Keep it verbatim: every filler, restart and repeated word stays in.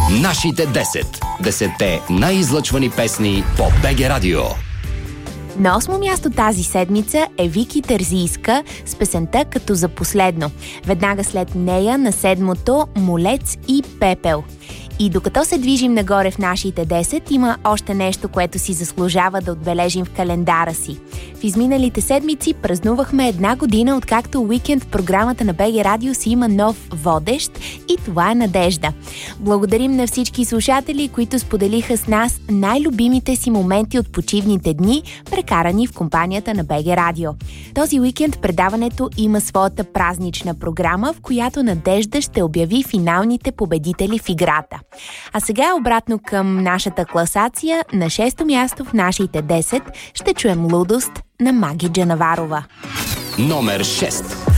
Нашите десет. Десетте най-излъчвани песни по БГ Радио. На осмо място тази седмица е Вики Терзийска с песента "Като за последно". Веднага след нея на седмото "Молец и пепел". И докато се движим нагоре в нашите десет, има още нещо, което си заслужава да отбележим в календара си. В изминалите седмици празнувахме една година, откакто уикенд в програмата на БГ Радио си има нов водещ и това е Надежда. Благодарим на всички слушатели, които споделиха с нас най-любимите си моменти от почивните дни, прекарани в компанията на БГ Радио. Този уикенд предаването има своята празнична програма, в която Надежда ще обяви финалните победители в играта. А сега обратно към нашата класация. На шесто място в нашите десет ще чуем "Лудост" на Маги Джанаварова. Номер шест.